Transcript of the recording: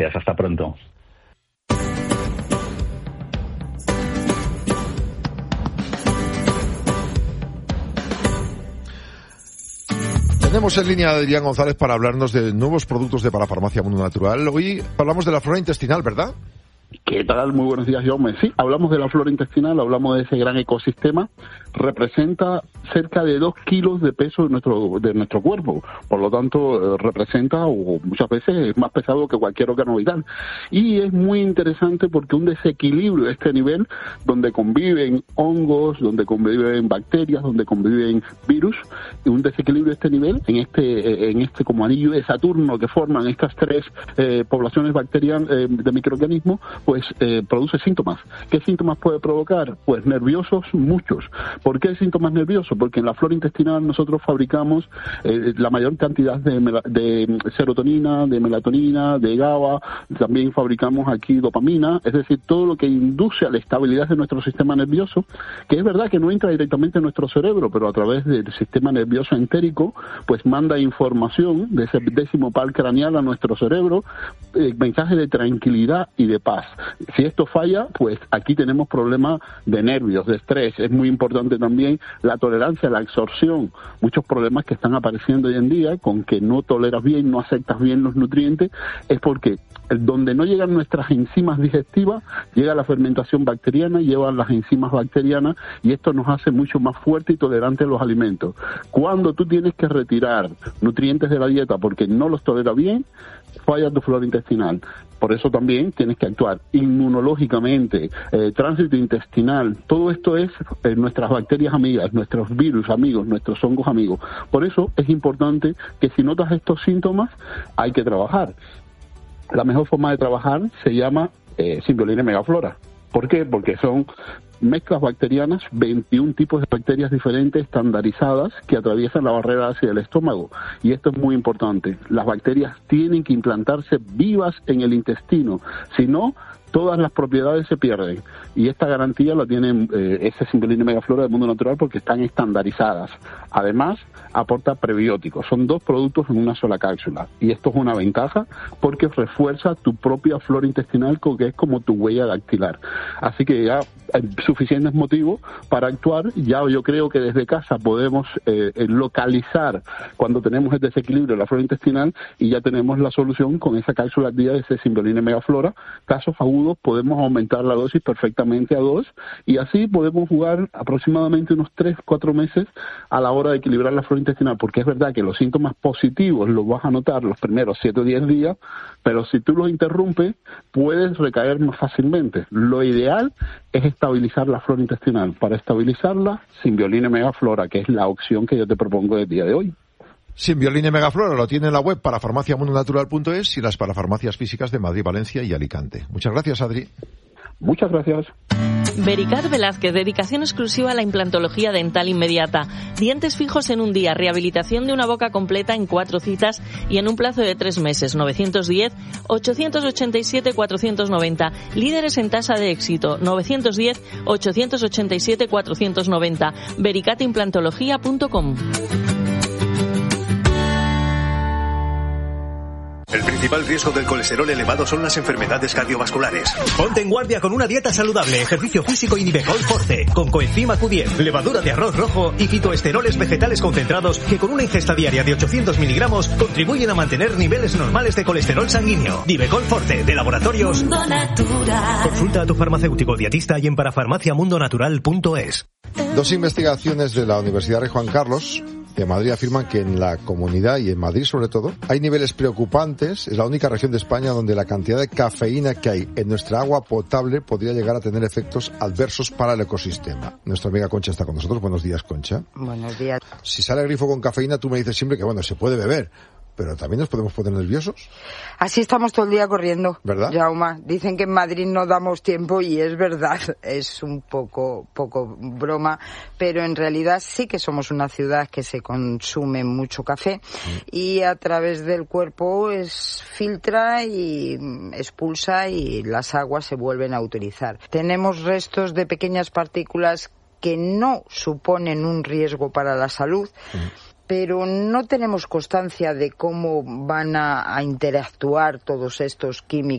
Hasta pronto. Tenemos en línea a Adrián González para hablarnos de nuevos productos de Parafarmacia Mundo Natural. Hoy hablamos de la flora intestinal, ¿verdad? ¿Qué tal? Muy buenos días, Jaume. Sí, hablamos de la flora intestinal, hablamos de ese gran ecosistema. Representa cerca de 2 kilos de peso de nuestro cuerpo. Por lo tanto, representa, o muchas veces es más pesado que cualquier órgano vital. Y es muy interesante porque un desequilibrio de este nivel, donde conviven hongos, donde conviven bacterias, donde conviven virus, y un desequilibrio de este nivel, en este como anillo de Saturno que forman estas 3 poblaciones bacterianas de microorganismos, pues produce síntomas. ¿Qué síntomas puede provocar? Pues nerviosos, muchos. ¿Por qué síntomas nerviosos? Porque en la flora intestinal nosotros fabricamos la mayor cantidad de serotonina, de melatonina, de GABA, también fabricamos aquí dopamina, es decir, todo lo que induce a la estabilidad de nuestro sistema nervioso, que es verdad que no entra directamente en nuestro cerebro, pero a través del sistema nervioso entérico, pues manda información de ese 10º par craneal a nuestro cerebro, mensajes de tranquilidad y de paz. Si esto falla, pues aquí tenemos problemas de nervios, de estrés. Es muy importante también la tolerancia, la absorción. Muchos problemas que están apareciendo hoy en día con que no toleras bien, no aceptas bien los nutrientes, es porque donde no llegan nuestras enzimas digestivas, llega la fermentación bacteriana, llevan las enzimas bacterianas y esto nos hace mucho más fuerte y tolerante a los alimentos. Cuando tú tienes que retirar nutrientes de la dieta porque no los tolera bien, falla tu flora intestinal. Por eso también tienes que actuar inmunológicamente, tránsito intestinal. Todo esto es nuestras bacterias amigas, nuestros virus amigos, nuestros hongos amigos. Por eso es importante que si notas estos síntomas, hay que trabajar. La mejor forma de trabajar se llama Symbiolina Megaflora. ¿Por qué? Porque son mezclas bacterianas, 21 tipos de bacterias diferentes, estandarizadas, que atraviesan la barrera hacia el estómago. Y esto es muy importante. Las bacterias tienen que implantarse vivas en el intestino. Si no, todas las propiedades se pierden. Y esta garantía la tienen ese Symbiolina Megaflora del Mundo Natural porque están estandarizadas. Además, aporta prebióticos. Son 2 productos en una sola cápsula. Y esto es una ventaja porque refuerza tu propia flora intestinal, que es como tu huella dactilar. Así que ya hay suficientes motivos para actuar. Ya yo creo que desde casa podemos localizar cuando tenemos el desequilibrio de la flora intestinal y ya tenemos la solución con esa cápsula al día de ese Symbiolina Megaflora. Casos agudos podemos aumentar la dosis perfectamente a 2 y así podemos jugar aproximadamente unos 3-4 meses a la hora de equilibrar la flora intestinal, porque es verdad que los síntomas positivos los vas a notar los primeros 7 o 10 días, pero si tú los interrumpes puedes recaer más fácilmente. Lo ideal es estabilizar la flora intestinal. Para estabilizarla, Symbiolina Megaflora, que es la opción que yo te propongo el día de hoy. Symbiolina Megaflora lo tiene en la web parafarmaciamundonatural.es y las parafarmacias físicas de Madrid, Valencia y Alicante. Muchas gracias, Adri. Muchas gracias. Vericat Velázquez, dedicación exclusiva a la implantología dental inmediata. Dientes fijos en un día, rehabilitación de una boca completa en 4 citas y en un plazo de 3 meses. 910-887-490. Líderes en tasa de éxito. 910-887-490. vericatimplantología.com. El principal riesgo del colesterol elevado son las enfermedades cardiovasculares. Ponte en guardia con una dieta saludable, ejercicio físico y Nivecol Forte, con coenzima Q10, levadura de arroz rojo y fitoesteroles vegetales concentrados que con una ingesta diaria de 800 miligramos contribuyen a mantener niveles normales de colesterol sanguíneo. Nivecol Forte, de Laboratorios Mundo Natural. Consulta a tu farmacéutico dietista y en parafarmaciamundonatural.es. 2 investigaciones de la Universidad Rey Juan Carlos de Madrid afirman que en la comunidad y en Madrid sobre todo hay niveles preocupantes. Es la única región de España donde la cantidad de cafeína que hay en nuestra agua potable podría llegar a tener efectos adversos para el ecosistema. Nuestra amiga Concha está con nosotros. Buenos días, Concha. Buenos días. Si sale el grifo con cafeína, tú me dices siempre que bueno, se puede beber, pero también nos podemos poner nerviosos. Así estamos todo el día corriendo, ¿verdad? Jaume, dicen que en Madrid no damos tiempo y es verdad, es un poco broma, pero en realidad sí que somos una ciudad que se consume mucho café y a través del cuerpo filtra y expulsa y las aguas se vuelven a utilizar. Tenemos restos de pequeñas partículas que no suponen un riesgo para la salud, pero no tenemos constancia de cómo van a interactuar todos estos químicos